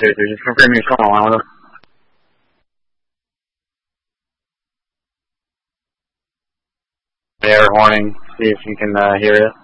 532. Just confirm you're still on the line with him. Air horning. See if you can hear it.